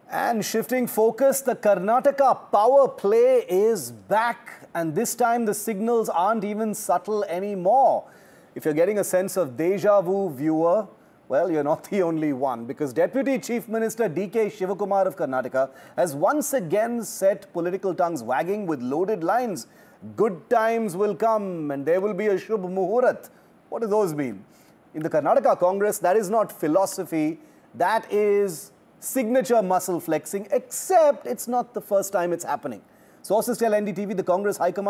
And shifting focus, the Karnataka power play is back. And this time the signals aren't even subtle anymore. If you're getting a sense of deja vu, viewer, well, you're not the only one, because Deputy Chief Minister D.K. Shivakumar of Karnataka has once again set political tongues wagging with loaded lines. Good times will come and there will be a Shubh Muhurat. What do those mean? In the Karnataka Congress, that is not philosophy, that is signature muscle flexing, except it's not the first time it's happening. Sources tell NDTV the Congress High Command